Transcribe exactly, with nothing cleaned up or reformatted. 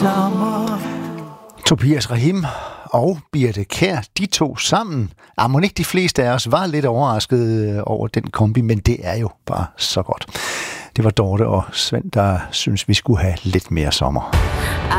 Tobias Rahim og Birthe Kjær, de to sammen. Ah, mon ikke de fleste af os var lidt overrasket over den kombi, men det er jo bare så godt. Det var Dorte og Svend, der synes vi skulle have lidt mere sommer.